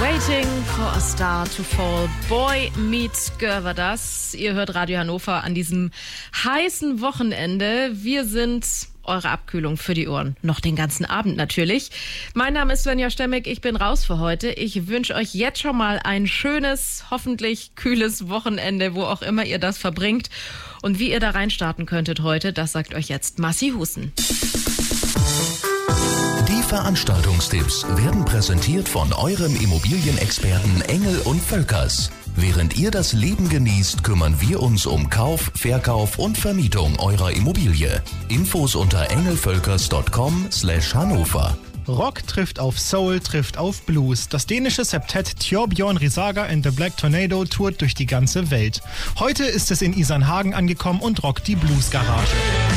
Waiting for a Star to Fall. Boy Meets Girl war das. Ihr hört Radio Hannover an diesem heißen Wochenende. Wir sind eure Abkühlung für die Ohren. Noch den ganzen Abend natürlich. Mein Name ist Svenja Stemmick. Ich bin raus für heute. Ich wünsche euch jetzt schon mal ein schönes, hoffentlich kühles Wochenende, wo auch immer ihr das verbringt. Und wie ihr da reinstarten könntet heute, das sagt euch jetzt Massi Husen. Die Veranstaltungstipps werden präsentiert von eurem Immobilienexperten Engel und Völkers. Während ihr das Leben genießt, kümmern wir uns um Kauf, Verkauf und Vermietung eurer Immobilie. Infos unter engelvölkers.com/Hannover. Rock trifft auf Soul, trifft auf Blues. Das dänische Septett Thorbjørn Risager and the Black Tornado tourt durch die ganze Welt. Heute ist es in Isernhagen angekommen und rockt die Blues-Garage.